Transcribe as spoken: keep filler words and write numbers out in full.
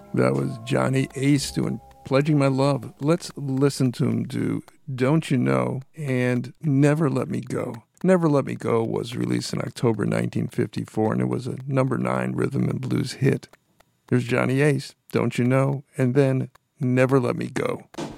That was Johnny Ace doing Pledging My Love. Let's listen to him do Don't You Know and Never Let Me Go. Never Let Me Go was released in October nineteen fifty-four, and it was a number nine rhythm and blues hit. There's Johnny Ace, Don't You Know, and then Never Let Me Go.